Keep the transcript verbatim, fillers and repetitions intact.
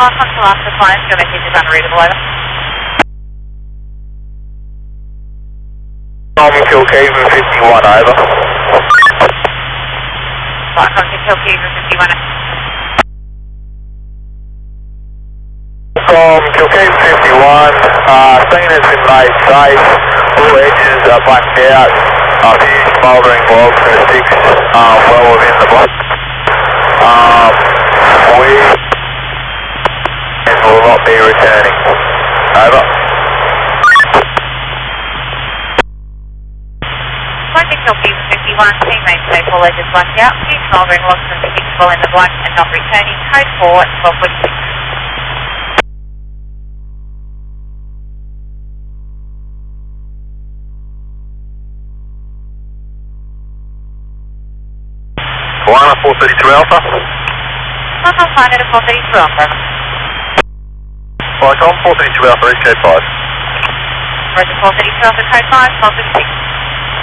Mark on to last the client, your message is unreadable, over. Tom Kilkeven fifty-one, over. Mark on to Kilkeven fifty-one. From Kilkeven fifty-one, uh, scene has been made safe, all edges are blacked out, a few smouldering logs and sticks um, well within the block. Um, we will not be returning. Over. Project Kilkeven fifty-one, team made safe, all edges blacked out, few smouldering logs and sticks well in the block and not returning, code four, twelve forty-six. Moana four thirty-two Alpha. Mark on client at four thirty-two Alpha. Flycom four thirty-two Alpha, reach code five. Roger four thirty-two Alpha, code five, twelve forty-six.